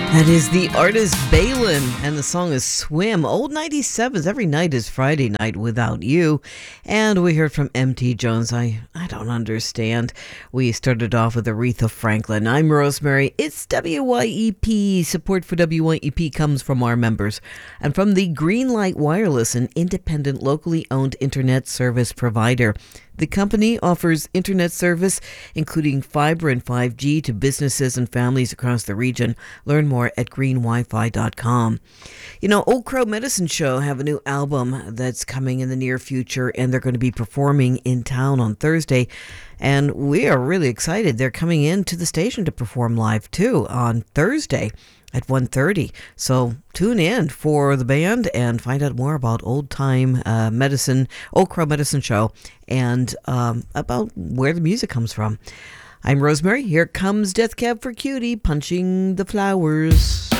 That is the artist Balin, and the song is Swim. Old 97s, every night is Friday night without you. And we heard from M.T. Jones. I don't understand. We started off with Aretha Franklin. I'm Rosemary. It's WYEP. Support for WYEP comes from our members and from the Greenlight Wireless, an independent, locally owned internet service provider. The company offers internet service, including fiber and 5G, to businesses and families across the region. Learn more at greenwifi.com. You know, Old Crow Medicine Show have a new album that's coming in the near future, and they're going to be performing in town on Thursday. And we are really excited. They're coming into the station to perform live, too, on Thursday at 1:30. So tune in for the band and find out more about Old Crow Medicine Show, and about where the music comes from. I'm Rosemary. Here comes Death Cab for Cutie, punching the flowers.